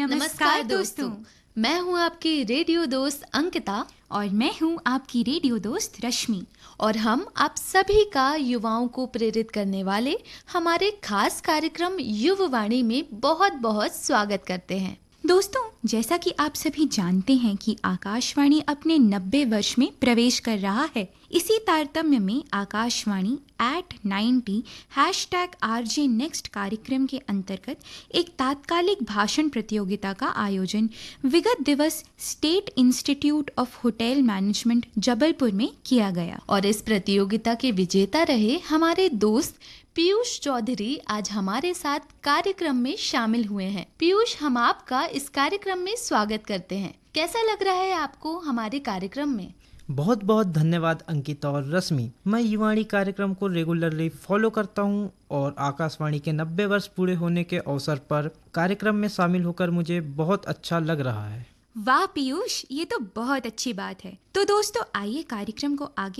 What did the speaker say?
नमस्कार दोस्तों। मैं हूँ आपकी रेडियो दोस्त अंकिता और मैं हूँ आपकी रेडियो दोस्त रश्मि। और हम आप सभी का युवाओं को प्रेरित करने वाले हमारे खास कार्यक्रम युववाणी में बहुत बहुत स्वागत करते हैं। दोस्तों, जैसा कि आप सभी जानते हैं कि आकाशवाणी अपने 90 वर्ष में प्रवेश कर रहा है। इसी तारतम्य में आकाशवाणी @90 #RJ Next कार्यक्रम के अंतर्गत एक तात्कालिक भाषण प्रतियोगिता का आयोजन विगत दिवस state institute of hotel management Jabalpur में किया गया। और इस प्रतियोगिता के विजेता रहे हमारे दोस्त पीयूष चौधरी आज हमारे साथ कार्यक्रम में शामिल हुए हैं। पीयूष, हम आपका इस कार्यक्रम में स्वागत करते हैं। कैसा लग रहा है आपको हमारे कार्यक्रम में? बहुत बहुत धन्यवाद अंकिता और रश्मि। मैं युवाणी कार्यक्रम को रेगुलरली फॉलो करता हूं और आकाशवाणी के 90 वर्ष पूरे होने के अवसर पर कार्यक्रम में शामिल होकर मुझे बहुत अच्छा लग रहा है। वाह पीयूष, ये तो बहुत अच्छी बात है। तो दोस्तों, आइए कार्यक्रम को आगे